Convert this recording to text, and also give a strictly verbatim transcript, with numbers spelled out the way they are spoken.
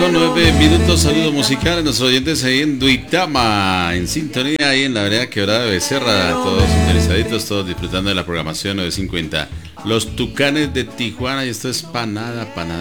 con nueve minutos, saludos musicales a nuestros oyentes ahí en Duitama, en sintonía ahí en la vereda Quebrada de Becerra, todos interesaditos, todos disfrutando de la programación nueve cincuenta. Los Tucanes de Tijuana, y esto es Panada, Panada.